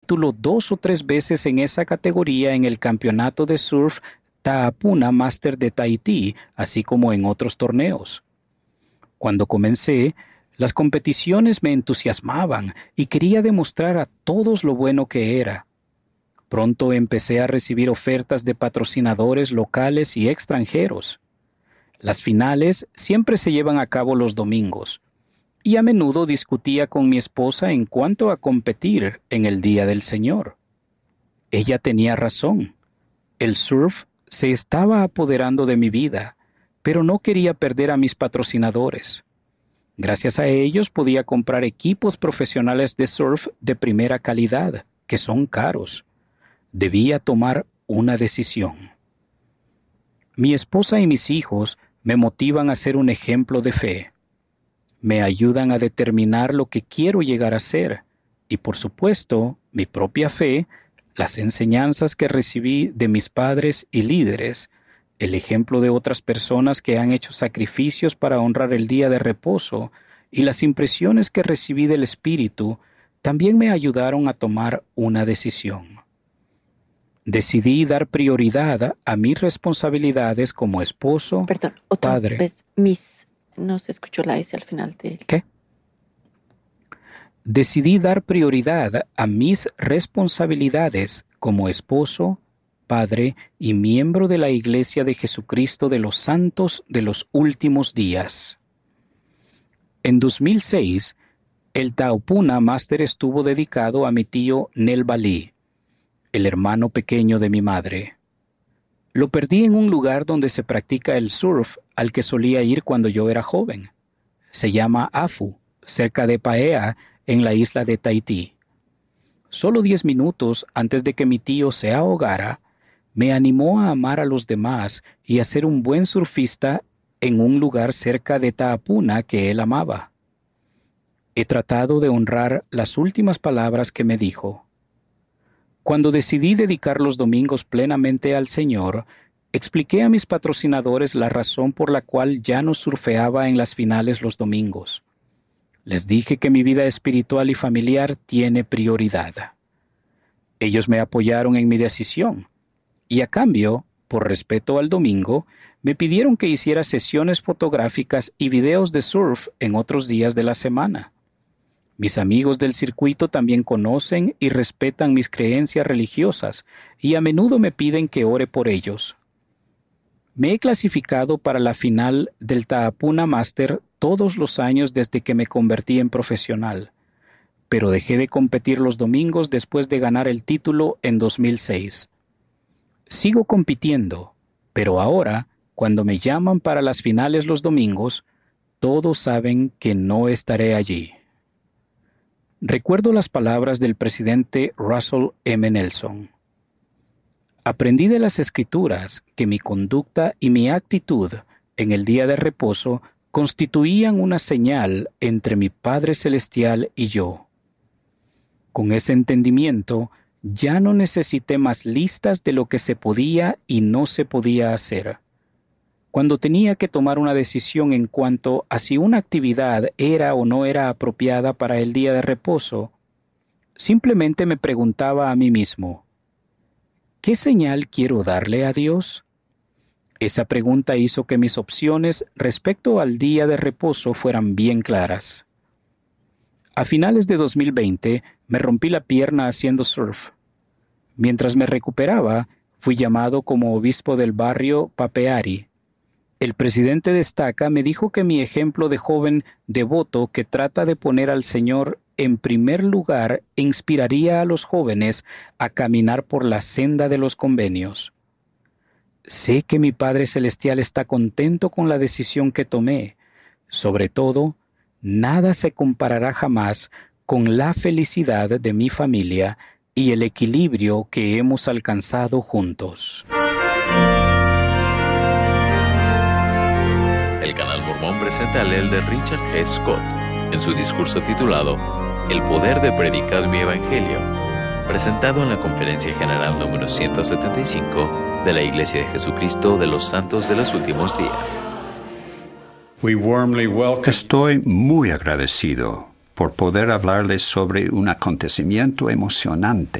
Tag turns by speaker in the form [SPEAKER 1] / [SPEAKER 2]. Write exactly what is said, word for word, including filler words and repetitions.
[SPEAKER 1] título dos o tres veces en esa categoría en el campeonato de surf Ta'apuna Master de Tahití, así como en otros torneos. Cuando comencé, las competiciones me entusiasmaban y quería demostrar a todos lo bueno que era. Pronto empecé a recibir ofertas de patrocinadores locales y extranjeros. Las finales siempre se llevan a cabo los domingos, y a menudo discutía con mi esposa en cuanto a competir en el Día del Señor. Ella tenía razón. El surf se estaba apoderando de mi vida, pero no quería perder a mis patrocinadores. Gracias a ellos podía comprar equipos profesionales de surf de primera calidad, que son caros. Debía tomar una decisión. Mi esposa y mis hijos me motivan a ser un ejemplo de fe. Me ayudan a determinar lo que quiero llegar a ser y, por supuesto, mi propia fe, las enseñanzas que recibí de mis padres y líderes, el ejemplo de otras personas que han hecho sacrificios para honrar el día de reposo y las impresiones que recibí del Espíritu también me ayudaron a tomar una decisión. Decidí dar prioridad a mis responsabilidades como esposo,
[SPEAKER 2] Perdón, otra
[SPEAKER 1] padre.
[SPEAKER 2] vez, mis, no se escuchó la S al final de él.
[SPEAKER 1] ¿Qué? Decidí dar prioridad a mis responsabilidades como esposo, padre y miembro de la Iglesia de Jesucristo de los Santos de los Últimos Días. En dos mil seis, el Ta'apuna Master estuvo dedicado a mi tío Nel Balí, el hermano pequeño de mi madre. Lo perdí en un lugar donde se practica el surf al que solía ir cuando yo era joven. Se llama Afu, cerca de Paea, en la isla de Tahití. Solo diez minutos antes de que mi tío se ahogara, me animó a amar a los demás y a ser un buen surfista en un lugar cerca de Ta'apuna que él amaba. He tratado de honrar las últimas palabras que me dijo. Cuando decidí dedicar los domingos plenamente al Señor, expliqué a mis patrocinadores la razón por la cual ya no surfeaba en las finales los domingos. Les dije que mi vida espiritual y familiar tiene prioridad. Ellos me apoyaron en mi decisión, y a cambio, por respeto al domingo, me pidieron que hiciera sesiones fotográficas y videos de surf en otros días de la semana. Mis amigos del circuito también conocen y respetan mis creencias religiosas y a menudo me piden que ore por ellos. Me he clasificado para la final del Ta'apuna Master todos los años desde que me convertí en profesional, pero dejé de competir los domingos después de ganar el título en dos mil seis. Sigo compitiendo, pero ahora, cuando me llaman para las finales los domingos, todos saben que no estaré allí. Recuerdo las palabras del presidente Russell M. Nelson. Aprendí de las Escrituras que mi conducta y mi actitud en el día de reposo constituían una señal entre mi Padre Celestial y yo. Con ese entendimiento, ya no necesité más listas de lo que se podía y no se podía hacer. Cuando tenía que tomar una decisión en cuanto a si una actividad era o no era apropiada para el día de reposo, simplemente me preguntaba a mí mismo, ¿qué señal quiero darle a Dios? Esa pregunta hizo que mis opciones respecto al día de reposo fueran bien claras. A finales de dos mil veinte, me rompí la pierna haciendo surf. Mientras me recuperaba, fui llamado como obispo del barrio Papeari. El presidente de Estaca me dijo que mi ejemplo de joven devoto que trata de poner al Señor en primer lugar inspiraría a los jóvenes a caminar por la senda de los convenios. Sé que mi Padre Celestial está contento con la decisión que tomé. Sobre todo, nada se comparará jamás con la felicidad de mi familia y el equilibrio que hemos alcanzado juntos.
[SPEAKER 3] El Canal Mormón presenta al elder Richard G. Scott en su discurso titulado El poder de predicar mi evangelio, presentado en la Conferencia General número ciento setenta y cinco de la Iglesia de Jesucristo de los Santos de los Últimos Días.
[SPEAKER 4] Estoy muy agradecido por poder hablarles sobre un acontecimiento emocionante